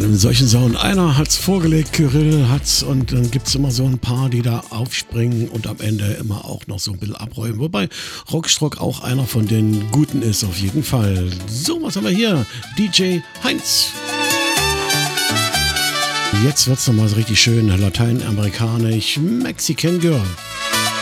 einem solchen Sound. Einer hat's vorgelegt, Kyrill hat's, und dann gibt's immer so ein paar, die da aufspringen und am Ende immer auch noch so ein bisschen abräumen. Wobei Rockstruck auch einer von den Guten ist, auf jeden Fall. So, was haben wir hier? DJ Heinz. Jetzt wird's nochmal so richtig schön lateinamerikanisch. Mexican Girl.